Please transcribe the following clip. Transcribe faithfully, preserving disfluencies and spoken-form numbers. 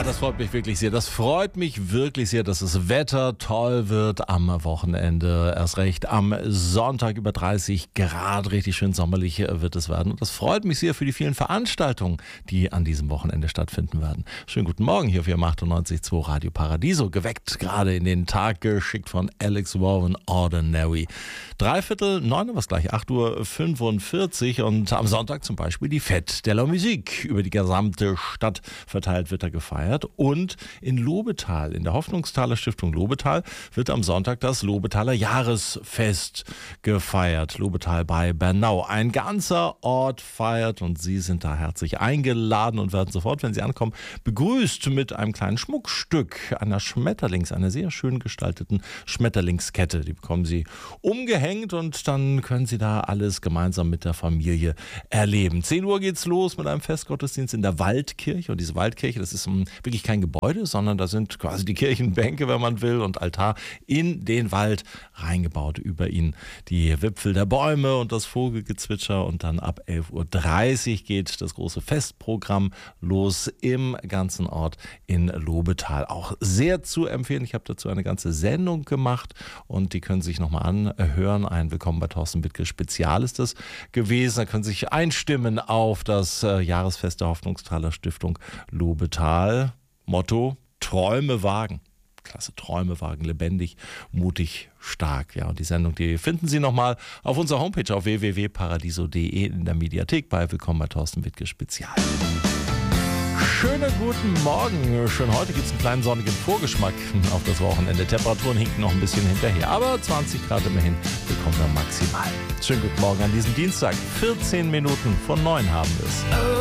das freut mich wirklich sehr. Das freut mich wirklich sehr, dass das Wetter toll wird am Wochenende. Erst recht am Sonntag über dreißig Grad, richtig schön sommerlich wird es werden. Und das freut mich sehr für die vielen Veranstaltungen, die an diesem Wochenende stattfinden werden. Schönen guten Morgen hier auf Ihrem achtundneunzig Komma zwei Radio Paradiso. Geweckt gerade in den Tag, geschickt von Alex Warren, Ordinary. Dreiviertel neun, was gleich, acht Uhr fünfundvierzig. Und am Sonntag zum Beispiel die Fête de la Musique. Über die gesamte Stadt verteilt wird er gefeiert. Und in Lobetal, in der Hoffnungstaler Stiftung Lobetal, wird am Sonntag das Lobetaler Jahresfest gefeiert. Lobetal bei Bernau. Ein ganzer Ort feiert und Sie sind da herzlich eingeladen und werden sofort, wenn Sie ankommen, begrüßt mit einem kleinen Schmuckstück, einer Schmetterlings, einer sehr schön gestalteten Schmetterlingskette. Die bekommen Sie umgehängt und dann können Sie da alles gemeinsam mit der Familie erleben. zehn Uhr geht's los mit einem Festgottesdienst in der Waldkirche. Und diese Waldkirche, das ist um, wirklich kein Gebäude, sondern da sind quasi die Kirchenbänke, wenn man will, und Altar in den Wald reingebaut. Über ihn die Wipfel der Bäume und das Vogelgezwitscher. Und dann ab elf Uhr dreißig geht das große Festprogramm los im ganzen Ort in Lobetal. Auch sehr zu empfehlen. Ich habe dazu eine ganze Sendung gemacht und die können Sie sich nochmal anhören. Ein Willkommen bei Thorsten Wittke Spezial ist das gewesen. Da können Sie sich einstimmen auf das äh, Jahresfest der Hoffnungstaler Stiftung Lobetal. Motto: Träume wagen. Klasse, Träume wagen, lebendig, mutig, stark. Ja, und die Sendung, die finden Sie nochmal auf unserer Homepage auf w w w punkt paradiso punkt de in der Mediathek bei Willkommen bei Thorsten Wittke Spezial. Schönen guten Morgen. Schön, heute gibt es einen kleinen sonnigen Vorgeschmack auf das Wochenende. Temperaturen hinken noch ein bisschen hinterher, aber zwanzig Grad immerhin bekommen wir maximal. Schönen guten Morgen an diesem Dienstag. vierzehn Minuten vor neun haben wir es.